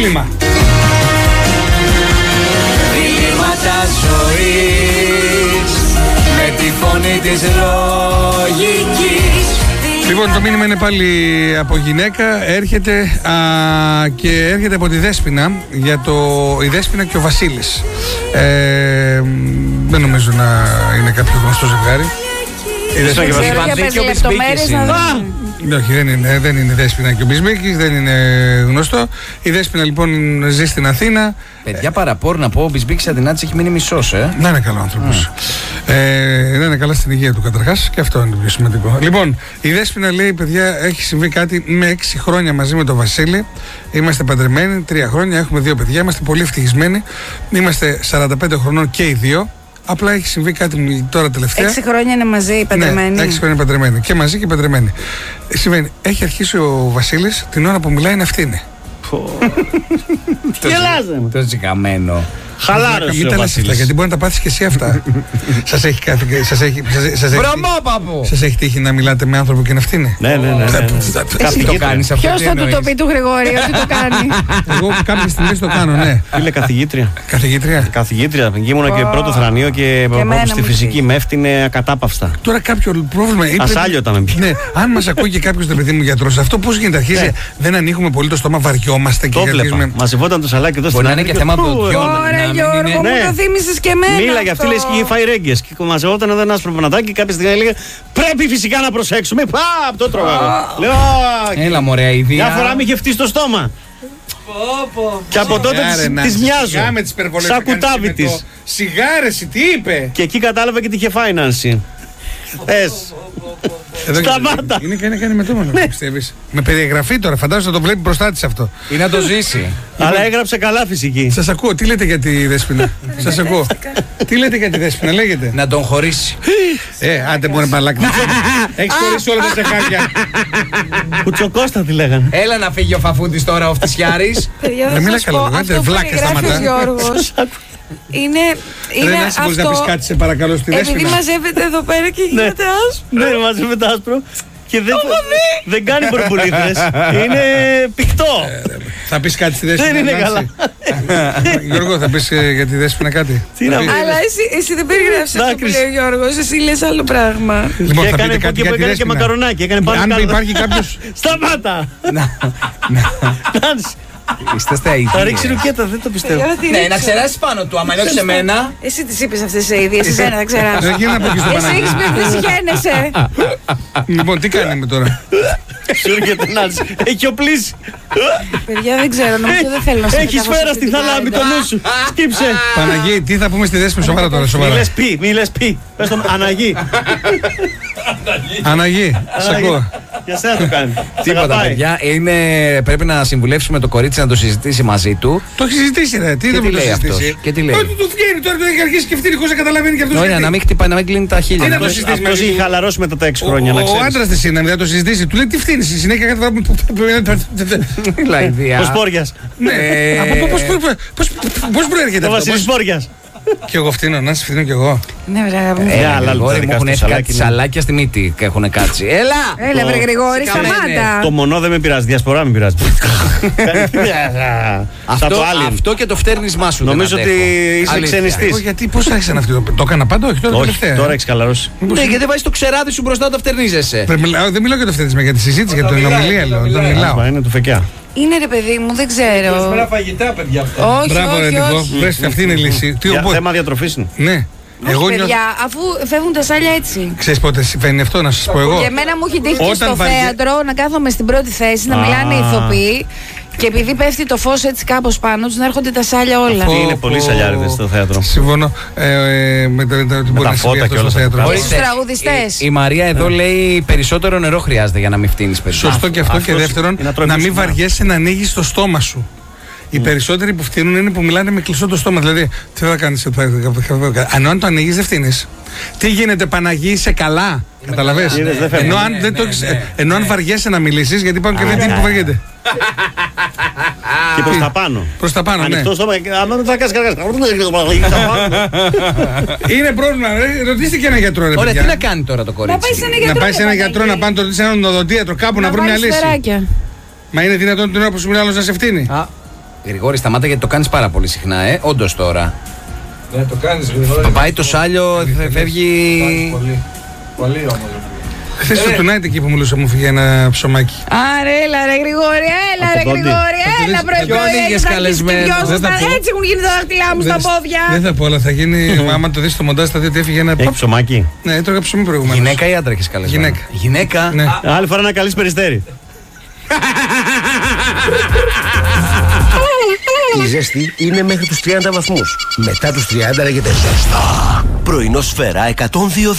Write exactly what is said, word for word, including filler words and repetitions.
δίλημμα. Διλήμματα ζωής με τη φωνή της λογικής. Λοιπόν, το μήνυμα είναι πάλι από γυναίκα. Έρχεται α, και έρχεται από τη Δέσποινα για το, η Δέσποινα και ο Βασίλης. Ε, δεν νομίζω να είναι κάποιο γνωστό ζευγάρι. Η Δέσποινα και ο Βασίλης. Όχι, δεν είναι, δεν είναι η Δέσποινα και ο Μπισμίκης, δεν είναι γνωστό. Η Δέσποινα λοιπόν ζει στην Αθήνα. Παιδιά, παραπόρ να πω, ο Μπισμίκης Αδυνάτης έχει μείνει μισός, ε. Να είναι καλό άνθρωπος. Mm. Ε, να είναι καλά στην υγεία του καταρχάς, και αυτό είναι το πιο σημαντικό. Λοιπόν, η Δέσποινα λέει: παιδιά, έχει συμβεί κάτι με έξι χρόνια μαζί με τον Βασίλη. Είμαστε παντρεμένοι, τρία χρόνια, έχουμε δύο παιδιά, είμαστε πολύ ευτυχισμένοι. Είμαστε σαράντα πέντε χρονών και οι δύο. Απλά έχει συμβεί κάτι τώρα τελευταία. Έξι χρόνια είναι μαζί, παντρεμένοι. Ναι, έξι χρόνια παντρεμένοι. Και μαζί και παντρεμένοι. Συμβαίνει, έχει αρχίσει ο Βασίλης την ώρα που μιλάει να φτύνει. Τι γελάζε. Το ζυγαμένο. Χαλάρωσε. Μην τα λες αυτά, γιατί μπορεί να τα πάθεις και εσύ αυτά. Σας έχει κάτι. Σας έχει, σας, Βρωμόπαπο! σας έχει τύχει να μιλάτε με άνθρωπο και να φτύνει? Ναι, ναι, ναι. Εσύ το κάνεις αυτό. Ποιος θα του το πει του Γρηγόρη ότι το κάνει? Εγώ κάποια στιγμή το κάνω, ναι. Φίλε, καθηγήτρια. Καθηγήτρια. Καθηγήτρια. Ήμουνα και πρώτο θρανείο και στη φυσική με έφτιανε ακατάπαυστα. Τώρα κάποιο πρόβλημα. Ασάλιωτα με πει. Ναι, αν μας ακούει και κάποιος το παιδί μου γιατρός, αυτό πώς γίνεται? Αρχίζει, δεν ανοίγουμε πολύ το στόμα, βαριόμαστε και αρχίζουμε. Μαζευόταν το σαλάκι εδώ στην άκρη. Μπορεί να είναι και θέμα δοντιών. Γιώργο, μου το θύμισες και εμένα. Μίλα για αυτή, λες και είχε φάει ρέγγες. Και μαζευόταν εδώ ένα σπροπανατάκι και κάποια στιγμή έλεγε: πρέπει φυσικά να προσέξουμε. Παπ, το τρώγα. Λέω: έλα μωρέ, αηδία. Μια φορά με είχε φτύσει στο στόμα. Και από τότε της μοιάζω. Σαν κουτάβι της. Σιγάρεση, τι είπε? Και εκεί κατάλαβα και τι είχε finance. Θες. Σταμάτα. Είναι κάνει, κάνει με το μόνο, πιστεύεις. Με περιγραφή τώρα, φαντάζομαι να το βλέπει μπροστά της αυτό. Ή να το ζήσει. Αλλά έγραψε καλά φυσική. Σας ακούω, τι λέτε για τη Δέσποινα? Σας ακούω. Τι λέτε για τη Δέσποινα, λέγεται? Να τον χωρίσει. Ε, άντε μπορεί μαλάκα. Έχεις χωρίσει όλα τα τσεχάκια. Κουτσοκώστα τη λέγανε. Έλα να φύγει ο Φαφούντης τώρα ο Φτισιάρης. Δεν μιλά καλά, δεν βλάκα σταματά. Είναι, είναι Ρένα, αυτό. μπορείς να πεις κάτι σε παρακαλώ στη Δέσποινα? Επειδή μαζεύεται εδώ πέρα και γίνεται άσπρο. Ναι, μαζεύεται άσπρο. Και δεν, δεν κάνει μπορμπολίδες. Είναι πικτό. Θα πεις κάτι στη Δέσποινα? Δεν είναι καλά. Γιώργο, θα πεις για τη Δέσποινα κάτι? Αλλά εσύ, εσύ δεν περιγράψεις αυτό που λέει ο Γιώργος. Εσύ λες άλλο πράγμα. Λοιπόν, θα πείτε κάτι για τη Δέσποινα? Και μακαρονάκι. Αν υπάρχει κάποιος... Σταμάτα. Είστε στα ίδια. Θα ρίξει ρουκέτα, δεν το πιστεύω. Ναι, να ξεράσεις πάνω του. Άμα είναι σε μένα. Εσύ τις είπες αυτές τις ίδιες. Εσύ δεν θα ξεράσω. Δεν γίνεται να πω και στο Εσύ Παναγί. έχεις πει αυτές χαίνεσαι. Λοιπόν, τι κάνουμε τώρα? Σου έρχεται να έχει οπλίσει. Παιδιά, δεν ξέρω, νομίζω δεν θέλω να σε έχει σφαίρα στη θαλάμη, το νου σου. Σκύψε. Παναγί, τι θα πούμε στη Δέσποινα? Σοβαρά τώρα, σοβαρά. Μη λες πει, μη λες πει. Πες τον Αναγί. Αναγί, σ' ακούω. Για σένα το κάνει. Τίποτα, παιδιά. Είναι, πρέπει να συμβουλεύσουμε το κορίτσι να το συζητήσει μαζί του. Το έχει συζητήσει, ρε. Τι δεν τι λέει αυτό? Και τι λέει? Ότι του βγαίνει τώρα, το έχει αρχίσει και ευθύνη χωρίς να καταλαβαίνει και αυτό. Όχι, να μην χτυπάει, να μην κλείνει τα χείλια. Αυτός έχει χαλαρώσει μετά τα έξι χρόνια. Ο άντρας της είναι, να το συζητήσει. Του λέει τι φτύνει στη συνέχεια κάτι φορά που. Λαϊδία. Ο Σπόριας. Πώς προέρχεται Ο αυτό? Βασίλης Σπόριας. Και εγώ φτύνω, να σε φτύνω κι εγώ. Ναι, βρε αγάπη μου. Ε, αλλά Γρηγόρη, μου δικά έχουν στο έρθει κάτι σαλάκι, σαλάκια στη μύτη και έχουν κάτσει. Έλα! Έλα, βρε Γρηγόρη, σταμάτα. Το μονό δεν με πειράζει, διασπορά με πειράζει. Αυτό, αυτό και το φτέρνισμά σου. Νομίζω ότι είσαι ξενιστής. Γιατί πώς άρχισε αυτό? Το έκανα πάντα, όχι τώρα τελευταία. Τώρα έχεις χαλαρώσει. Ναι, γιατί βάζεις το ξεράδι σου μπροστά, το φτερνίζεσαι. Δεν μιλάω για το φταίρεσμα, για τη συζήτηση, για την ομιλία λέω. Δεν μιλάω. Είναι του φεκιά. Είναι ρε παιδί μου, δεν ξέρω. Σπέρα φαγητά, παιδιά αυτά. Όχι, Μπράβο, όχι, Νικό. όχι. Βρες, αυτή είναι η λύση. Θέμα διατροφής είναι. Ναι. Εγώ παιδιά, αφού φεύγουν τα σάλια έτσι. Ξέρεις πότε συμβαίνει αυτό, να σας πω εγώ? Και εμένα μου έχει τύχει και στο βαριά... θέατρο να κάθομαι στην πρώτη θέση, να μιλάνε οι ηθοποιοί. Και επειδή πέφτει το φως έτσι κάπως πάνω τους, να έρχονται τα σάλια όλα. Αυτοί είναι πολύ σαλιάριδες στο θέατρο. Συμφωνώ. Με τα φώτα και όλα στο θέατρο. Και στους τραγουδιστές. Η Μαρία εδώ λέει περισσότερο νερό χρειάζεται για να μην φτύνεις περισσότερο. Σωστό και αυτό. Και δεύτερον, να μην βαριέσαι να ανοίγεις το στόμα σου. Οι περισσότεροι που φτύνουν είναι που μιλάνε με κλειστό το στόμα. Δηλαδή, τι θα κάνεις? Ενώ αν το ανοίγεις δεν φτύνεις. Τι γίνεται, Παναγί, είσαι καλά? Καταλαβες? Ενώ αν, δεν το, ενώ αν βαριέσαι να μιλήσεις, γιατί υπάρχουν και δεν τύποι που βαριέται. Και προς τα πάνω. Προς τα πάνω, ναι. Ανοιχτό στόμα, αν δεν θα κάνεις καρκάς. Είναι πρόβλημα, ρωτήστε και ένα γιατρό, ρε Ωραία, παιδιά. τι να κάνει τώρα το κορίτσι? Να πάει σε ένα γιατρό. Να πάει σε ένα γιατρό, να πάνε το ρωτήσει έναν οδοντίατρο κάπου να βρουν μια λύση. Μα είναι δυνατόν την ώρα που σου μιλάει άλλος να σε φτύνει? Γρηγόρη, σταμάτα γιατί το κάνεις πάρα πολύ συχνά, ε. Όντως τώρα. Ναι, το κάνεις Γρηγόρη. Πάει το σάλιο, φεύγει. Πολύ, πολύ όμως. Χθες στο Tonight εκεί που μιλούσα μου φύγε ένα ψωμάκι. Άρα, έλα ρε Γρηγόρη, έλα ρε Γρηγόρη, έλα πρωί Ποιον είχες καλεσμένο? Έτσι έχουν γίνει τα δάχτυλά μου στα πόδια. Δεν θα πω, αλλά θα γίνει. Άμα το δεις στο μοντάζ θα δει ότι έφυγε ένα. Έχει ψωμάκι. Ναι, έτρωγα ψωμί προηγουμένως. Γυναίκα ή άντρα έχεις καλεσμένο? Γυναίκα. Γυναίκα. Ναι. Άλλη φορά να καλείς Περιστέρι. Η ζέστη είναι μέχρι τους τριάντα βαθμούς. Μετά τους τριάντα λέγεται ζεστά. Πρωινό Σφαίρα εκατόν δύο.